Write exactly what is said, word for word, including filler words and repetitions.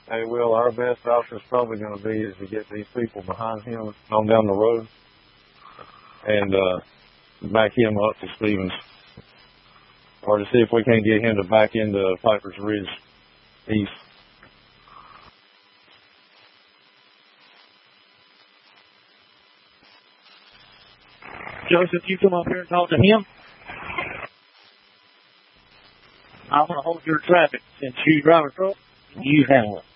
Hey, Will, our best option is probably going to be is to get these people behind him on down the road and uh, back him up to Stevens, or to see if we can get him to back into Piper's Ridge east. Joseph, you come up here and talk to him. I'm going to hold your traffic since you drive a truck. You handle it.